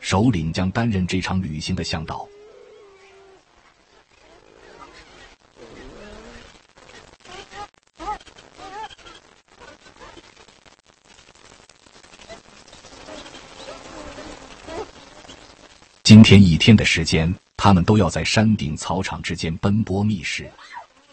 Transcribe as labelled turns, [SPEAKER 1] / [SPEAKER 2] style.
[SPEAKER 1] 首领将担任这场旅行的向导。今天一天的时间，他们都要在山顶草场之间奔波觅食。